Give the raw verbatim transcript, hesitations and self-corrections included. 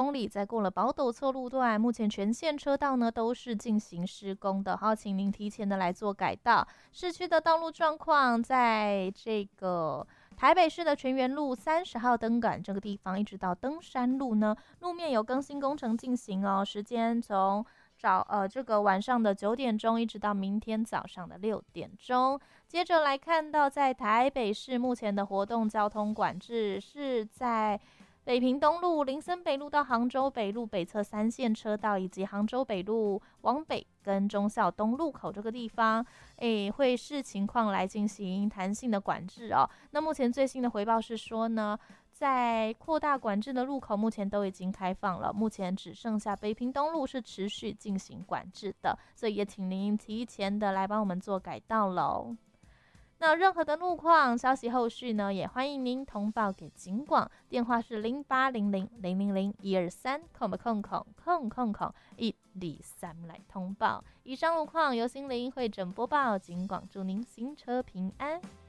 公里，在过了宝斗错路段，目前全线车道呢都是进行施工的，好，请您提前的来做改道。市区的道路状况，在这个台北市的全园路三十号灯杆这个地方，一直到登山路呢，路面有更新工程进行哦，时间从早呃这个晚上的九点钟，一直到明天早上的六点钟。接着来看到，在台北市目前的活动交通管制是在北平东路、林森北路到杭州北路北侧三线车道，以及杭州北路往北跟忠孝东路口这个地方，诶，会视情况来进行弹性的管制哦。那目前最新的回报是说呢，在扩大管制的路口目前都已经开放了，目前只剩下北平东路是持续进行管制的，所以也请您提前的来帮我们做改道喽。那任何的路况消息后续呢，也欢迎您通报给警广，电话是零八零零零零零一二三空空空空空空一二三来通报。以上路况由心灵会诊播报，警广祝您行车平安。